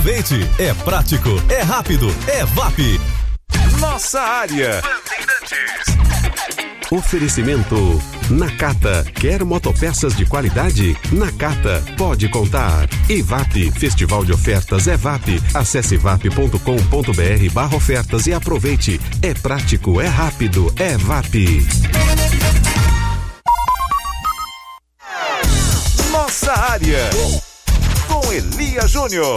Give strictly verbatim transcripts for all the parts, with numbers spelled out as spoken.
Aproveite, é prático, é rápido, é V A P. Nossa área. Oferecimento Nakata. Quer motopeças de qualidade? Nakata pode contar. E V A P, Festival de Ofertas é V A P. Acesse vap ponto com ponto br barra ofertas e aproveite. É prático, é rápido, é V A P. Nossa área. Com Elia Júnior.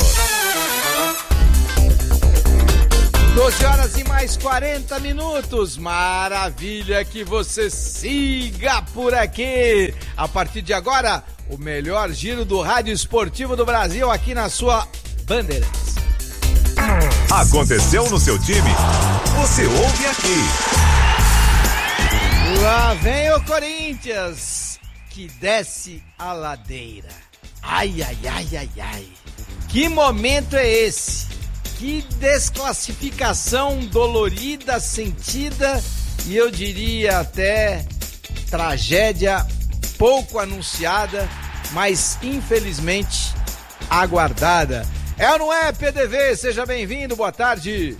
doze horas e mais quarenta minutos. Maravilha que você siga por aqui. A partir de agora, o melhor giro do rádio esportivo do Brasil aqui na sua Bandeirantes. Aconteceu no seu time? Você ouve aqui. Lá vem o Corinthians, que desce a ladeira. Ai, ai, ai, ai, ai. Que momento é esse? Que desclassificação dolorida, sentida e eu diria até tragédia pouco anunciada, mas infelizmente aguardada. É ou não é, P D V? Seja bem-vindo, boa tarde.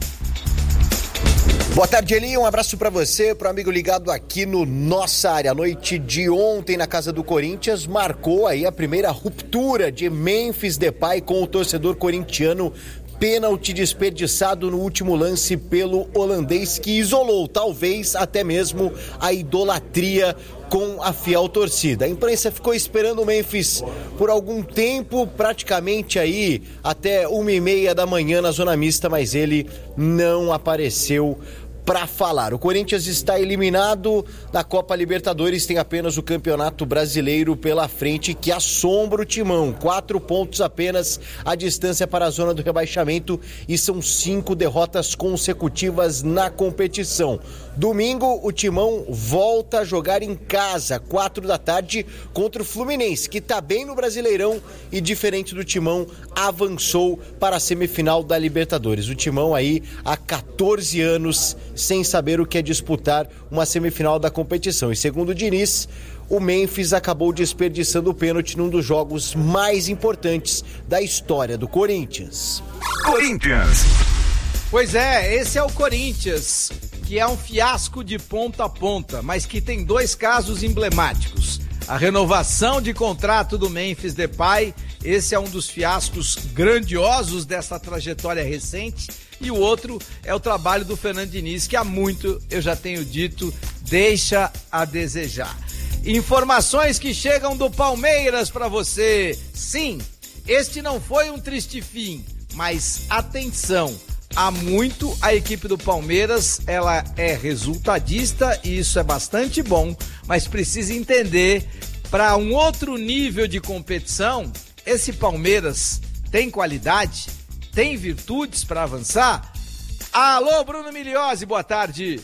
Boa tarde, Eli, um abraço pra você, pro amigo ligado aqui no Nossa Área. A noite de ontem na casa do Corinthians marcou aí a primeira ruptura de Memphis Depay com o torcedor corintiano. Pênalti desperdiçado no último lance pelo holandês, que isolou talvez até mesmo a idolatria com a fiel torcida. A imprensa ficou esperando o Memphis por algum tempo, praticamente aí até uma e meia da manhã na zona mista, mas ele não apareceu para falar. O Corinthians está eliminado da Copa Libertadores, tem apenas o Campeonato Brasileiro pela frente, que assombra o Timão. Quatro pontos apenas a distância para a zona do rebaixamento e são cinco derrotas consecutivas na competição. Domingo, o Timão volta a jogar em casa, quatro da tarde, contra o Fluminense, que está bem no Brasileirão e, diferente do Timão, avançou para a semifinal da Libertadores. O Timão aí há quatorze anos sem saber o que é disputar uma semifinal da competição. E segundo o Diniz, o Memphis acabou desperdiçando o pênalti num dos jogos mais importantes da história do Corinthians. Corinthians. Pois é, esse é o Corinthians, que é um fiasco de ponta a ponta, mas que tem dois casos emblemáticos. A renovação de contrato do Memphis Depay, esse é um dos fiascos grandiosos dessa trajetória recente, e o outro é o trabalho do Fernando Diniz, que há muito, eu já tenho dito, deixa a desejar. Informações que chegam do Palmeiras para você. Sim, este não foi um triste fim, mas atenção, há muito a equipe do Palmeiras, ela é resultadista e isso é bastante bom, mas precisa entender, para um outro nível de competição, esse Palmeiras tem qualidade, tem virtudes para avançar? Alô, Bruno Miliose, boa tarde.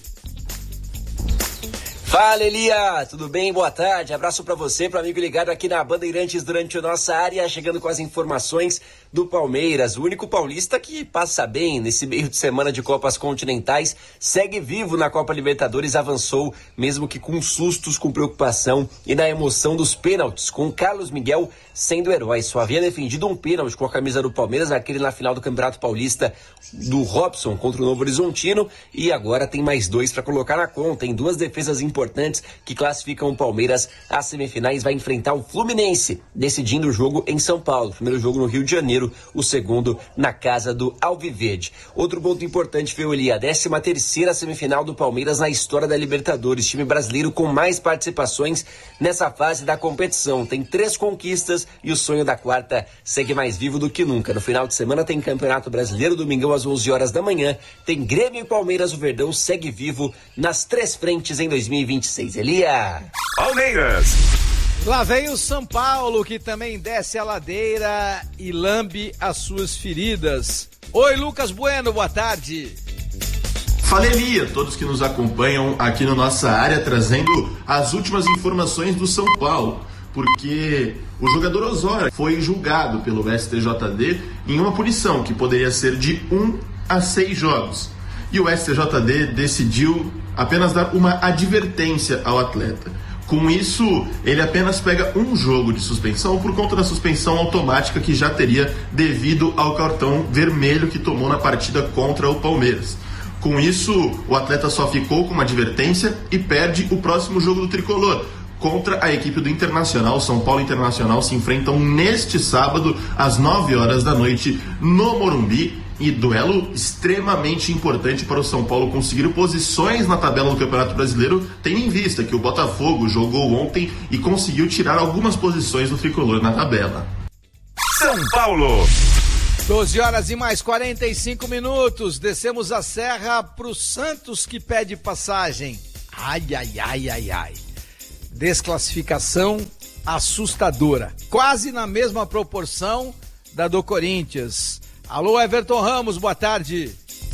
Fala, Elia, tudo bem? Boa tarde, abraço pra você, pro amigo ligado aqui na Bandeirantes durante a Nossa Área, chegando com as informações do Palmeiras, o único paulista que passa bem nesse meio de semana de Copas Continentais, segue vivo na Copa Libertadores, avançou, mesmo que com sustos, com preocupação e na emoção dos pênaltis, com o Carlos Miguel sendo herói. Só havia defendido um pênalti com a camisa do Palmeiras, naquele na final do Campeonato Paulista do Robson contra o Novo Horizontino, e agora tem mais dois para colocar na conta, em duas defesas importantes que classificam o Palmeiras às semifinais. Vai enfrentar o Fluminense, decidindo o jogo em São Paulo, primeiro jogo no Rio de Janeiro, o segundo na casa do Alviverde. Outro ponto importante foi ali a décima terceira semifinal do Palmeiras na história da Libertadores, time brasileiro com mais participações nessa fase da competição, tem três conquistas e o sonho da quarta segue mais vivo do que nunca. No final de semana tem Campeonato Brasileiro, domingão às onze horas da manhã, tem Grêmio e Palmeiras. O Verdão segue vivo nas três frentes em dois mil e vinte e seis. Elia. Palmeiras. Lá vem o São Paulo, que também desce a ladeira e lambe as suas feridas. Oi, Lucas Bueno, boa tarde. Fala, Elia, todos que nos acompanham aqui na Nossa Área, trazendo as últimas informações do São Paulo, porque o jogador Osório foi julgado pelo S T J D em uma punição que poderia ser de um a seis jogos. E o S T J D decidiu apenas dar uma advertência ao atleta. Com isso, ele apenas pega um jogo de suspensão por conta da suspensão automática que já teria devido ao cartão vermelho que tomou na partida contra o Palmeiras. Com isso, o atleta só ficou com uma advertência e perde o próximo jogo do tricolor. Contra a equipe do Internacional, São Paulo Internacional se enfrentam neste sábado às nove horas da noite no Morumbi. E duelo extremamente importante para o São Paulo conseguir posições na tabela do Campeonato Brasileiro, tendo em vista que o Botafogo jogou ontem e conseguiu tirar algumas posições do tricolor na tabela. São Paulo. doze horas e mais quarenta e cinco minutos. Descemos a serra pro Santos que pede passagem. Ai, ai, ai, ai, ai. Desclassificação assustadora. Quase na mesma proporção da do Corinthians. Alô, Everton Ramos, boa tarde.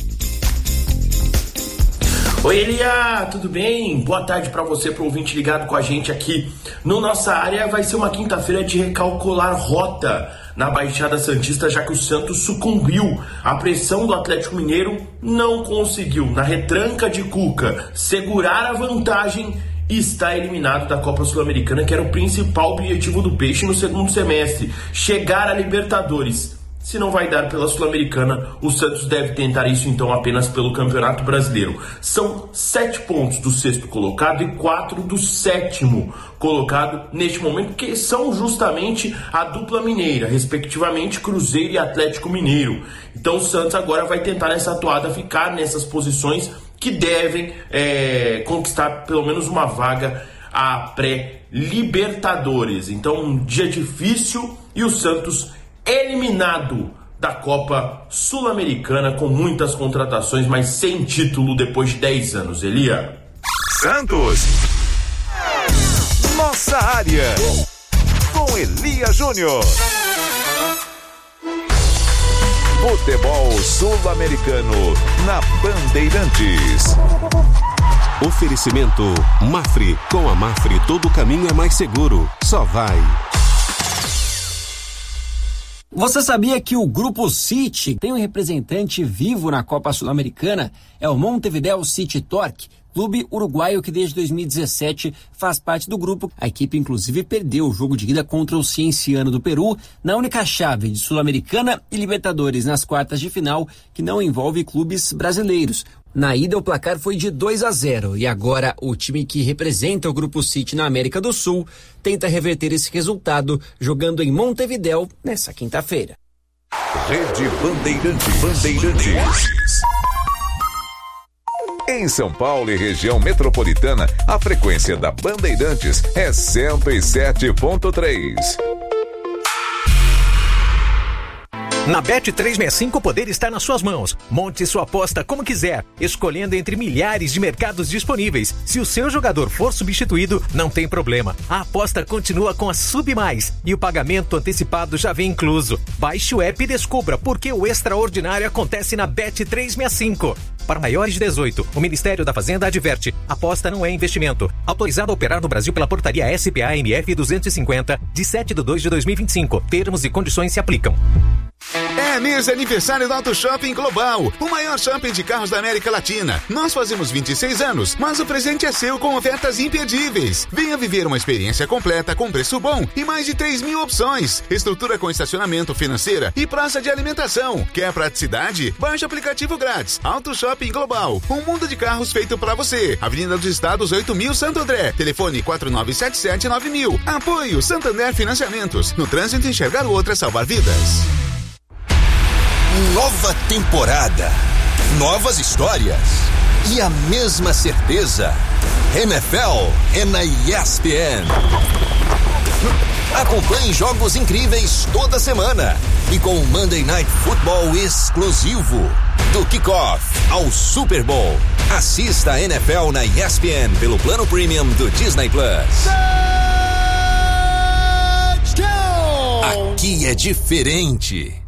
Oi, Elia, tudo bem? Boa tarde para você, pro ouvinte ligado com a gente aqui no Nossa Área. Vai ser uma quinta-feira de recalcular rota na Baixada Santista, já que o Santos sucumbiu à pressão do Atlético Mineiro, não conseguiu, na retranca de Cuca, segurar a vantagem e está eliminado da Copa Sul-Americana, que era o principal objetivo do Peixe no segundo semestre, chegar a Libertadores. Se não vai dar pela Sul-Americana, o Santos deve tentar isso então apenas pelo Campeonato Brasileiro. São sete pontos do sexto colocado e quatro do sétimo colocado neste momento, que são justamente a dupla mineira, respectivamente Cruzeiro e Atlético Mineiro. Então o Santos agora vai tentar nessa atuada ficar nessas posições que devem é, conquistar pelo menos uma vaga a pré-Libertadores. Então um dia difícil e o Santos eliminado da Copa Sul-Americana com muitas contratações, mas sem título depois de dez anos. Elia. Santos. Nossa Área. Com Elia Júnior. Futebol Sul-Americano na Bandeirantes. Oferecimento Mafre. Com a Mafre todo caminho é mais seguro. Só vai. Você sabia que o Grupo City tem um representante vivo na Copa Sul-Americana? É o Montevideo City Torque, clube uruguaio que desde dois mil e dezessete faz parte do grupo. A equipe inclusive perdeu o jogo de ida contra o Cienciano do Peru na única chave de Sul-Americana e Libertadores nas quartas de final, que não envolve clubes brasileiros. Na ida, o placar foi de dois a zero e agora o time que representa o Grupo City na América do Sul tenta reverter esse resultado jogando em Montevideo nessa quinta-feira. Rede Bandeirante Bandeirantes. Em São Paulo e região metropolitana, a frequência da Bandeirantes é cento e sete ponto três. Na Bet trezentos e sessenta e cinco o poder está nas suas mãos. Monte sua aposta como quiser, escolhendo entre milhares de mercados disponíveis. Se o seu jogador for substituído, não tem problema. A aposta continua com a Sub Mais e o pagamento antecipado já vem incluso. Baixe o app e descubra por que o extraordinário acontece na Bet trezentos e sessenta e cinco. Para maiores de dezoito, o Ministério da Fazenda adverte: aposta não é investimento. Autorizado a operar no Brasil pela portaria S P A M F duzentos e cinquenta, de sete de dois de dois mil e vinte e cinco. Termos e condições se aplicam. É mês de aniversário do Auto Shopping Global, o maior shopping de carros da América Latina. Nós fazemos vinte e seis anos, mas o presente é seu com ofertas imperdíveis. Venha viver uma experiência completa com preço bom e mais de três mil opções. Estrutura com estacionamento, financeira e praça de alimentação. Quer praticidade? Baixe o aplicativo grátis. Auto Shopping Global, um mundo de carros feito pra você. Avenida dos Estados oito mil, Santo André. Telefone quatro nove sete sete nove mil. Apoio Santander Financiamentos. No trânsito, enxergar o outro é salvar vidas. Nova temporada, novas histórias e a mesma certeza. N F L é na E S P N. Acompanhe jogos incríveis toda semana e com o Monday Night Football exclusivo. Do kickoff ao Super Bowl. Assista a N F L na E S P N pelo plano premium do Disney Plus. Aqui é diferente.